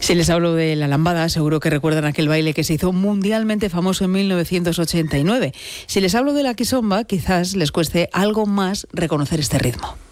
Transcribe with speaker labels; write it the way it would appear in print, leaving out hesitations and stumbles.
Speaker 1: Si les hablo de la lambada, seguro que recuerdan aquel baile que se hizo mundialmente famoso en 1989. Si les hablo de la kizomba, quizás les cueste algo más reconocer este ritmo.